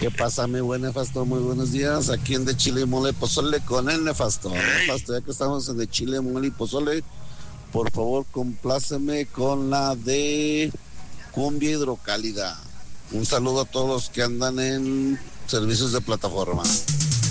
¿Qué pasa, mi buen Nefasto? Muy buenos días. Aquí en De Chile, Mole y Pozole con el Nefasto. Nefasto, ya que estamos en De Chile, Mole y Pozole, por favor, compláceme con la de Cumbia Hidrocálida. Un saludo a todos los que andan en servicios de plataforma.